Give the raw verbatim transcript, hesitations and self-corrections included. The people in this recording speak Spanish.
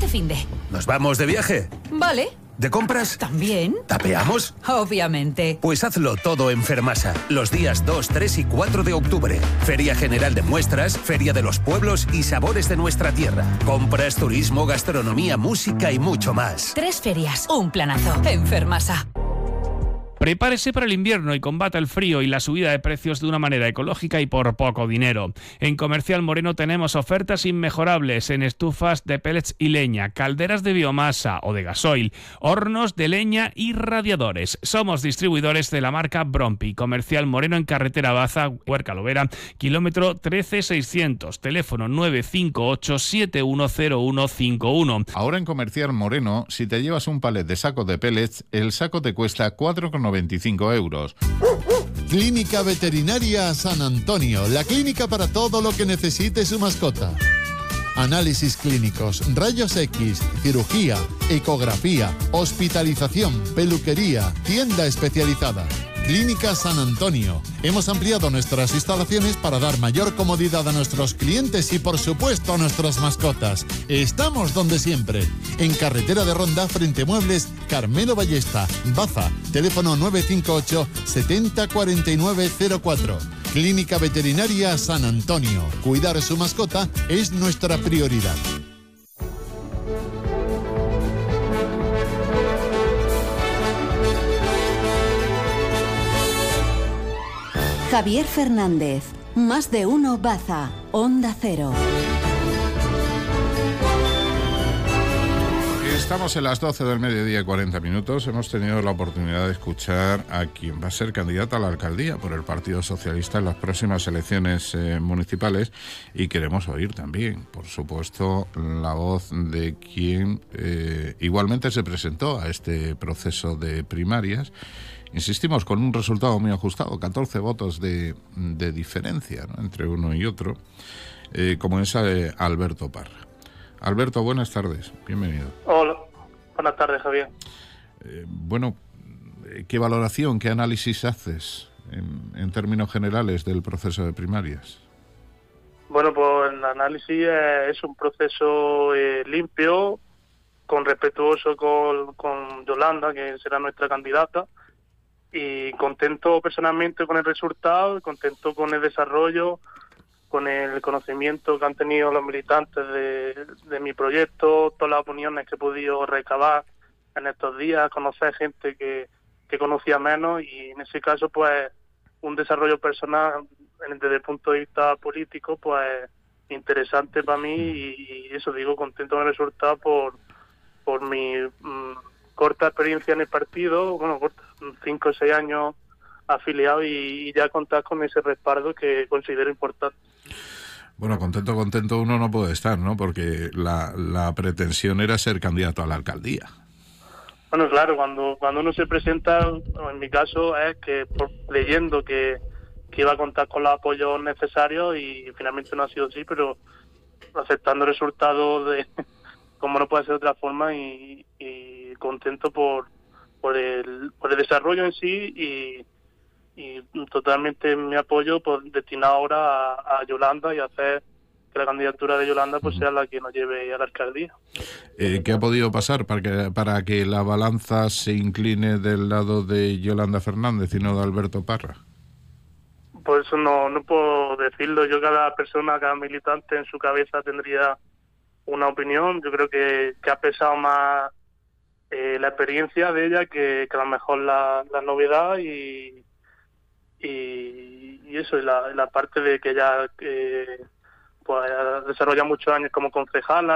finde. ¿Nos vamos de viaje? Vale. ¿De compras? ¿También? ¿Tapeamos? Obviamente. Pues hazlo todo en Fermasa, los días dos, tres y cuatro de octubre. Feria General de Muestras, Feria de los Pueblos y Sabores de nuestra tierra. Compras, turismo, gastronomía, música y mucho más. Tres ferias, un planazo. En Fermasa. Prepárese para el invierno y combata el frío y la subida de precios de una manera ecológica y por poco dinero. En Comercial Moreno tenemos ofertas inmejorables en estufas de pellets y leña, calderas de biomasa o de gasoil, hornos de leña y radiadores. Somos distribuidores de la marca Brompi. Comercial Moreno en carretera Baza, Huerca Lovera, kilómetro trece seiscientos, teléfono nueve cinco ocho siete uno cero uno cinco uno. Ahora en Comercial Moreno, si te llevas un palet de saco de pellets, el saco te cuesta cuatro con veinticinco euros. Clínica Veterinaria San Antonio, la clínica para todo lo que necesite su mascota. Análisis clínicos, rayos X, cirugía, ecografía, hospitalización, peluquería, tienda especializada. Clínica San Antonio. Hemos ampliado nuestras instalaciones para dar mayor comodidad a nuestros clientes y, por supuesto, a nuestras mascotas. Estamos donde siempre. En Carretera de Ronda, frente a Muebles, Carmelo Ballesta, Baza. Teléfono nueve cinco ocho setenta cuarenta y nueve cero cuatro. Clínica Veterinaria San Antonio. Cuidar su mascota es nuestra prioridad. Javier Fernández, Más de Uno Baza, Onda Cero. Estamos en las doce del mediodía y cuarenta minutos. Hemos tenido la oportunidad de escuchar a quien va a ser candidata a la alcaldía por el Partido Socialista en las próximas elecciones eh, municipales, y queremos oír también, por supuesto, la voz de quien eh, igualmente se presentó a este proceso de primarias. Insistimos, con un resultado muy ajustado, catorce votos de, de diferencia, ¿no?, entre uno y otro, eh, como esa de Alberto Parra. Alberto, buenas tardes, bienvenido. Hola, buenas tardes, Javier. Eh, bueno, ¿qué valoración, qué análisis haces en, en términos generales del proceso de primarias? Bueno, pues el análisis es un proceso eh, limpio, con respetuoso con, con Yolanda, que será nuestra candidata, y contento personalmente con el resultado, contento con el desarrollo, con el conocimiento que han tenido los militantes de, de mi proyecto, todas las opiniones que he podido recabar en estos días, conocer gente que, que conocía menos, y en ese caso pues un desarrollo personal desde el punto de vista político pues interesante para mí, y, y eso digo, contento con el resultado por, por mi mmm, corta experiencia en el partido, bueno, corta, cinco o seis años afiliado, y, y ya contar con ese respaldo que considero importante. Bueno, contento, contento uno no puede estar, ¿no? Porque la, la pretensión era ser candidato a la alcaldía. Bueno, claro, cuando cuando uno se presenta, en mi caso, es que por, leyendo que, que iba a contar con los apoyos necesarios, y finalmente no ha sido así, pero aceptando el resultado de como no puede ser de otra forma, y, y contento por por el por el desarrollo en sí, y y totalmente mi apoyo pues destinado ahora a, a Yolanda, y a hacer que la candidatura de Yolanda pues sea la que nos lleve a la alcaldía. Eh, ¿Qué ha podido pasar para que, para que la balanza se incline del lado de Yolanda Fernández y no de Alberto Parra? Pues eso no, no puedo decirlo. Yo, cada persona, cada militante en su cabeza tendría una opinión. Yo creo que, que ha pesado más eh, la experiencia de ella que, que a lo mejor la, la novedad, y Y, y eso, y la, la parte de que ella eh, pues, desarrolla muchos años como concejala,